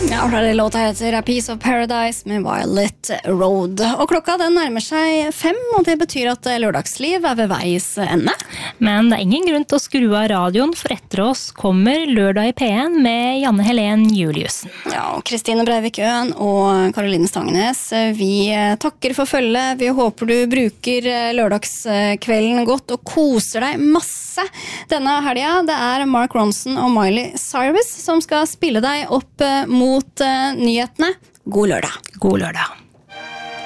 Ja, det låta heter A Piece of Paradise med Violet Road. Og klokka den nærmer seg 5, og det betyr at lørdagsliv ved veis ende. Men det ingen grunn til å skru av radioen, for etter oss kommer Lørdag i P1 med Janne Helen Juliussen. Ja, og Kristine Breivik Øen og Karoline Stangenes, vi takker for følge. Vi håper du bruker lørdagskvelden godt og koser deg masse denne helgen. Det Mark Ronson og Miley Cyrus som skal spille deg opp mot nyhetene. God lørdag. God lørdag.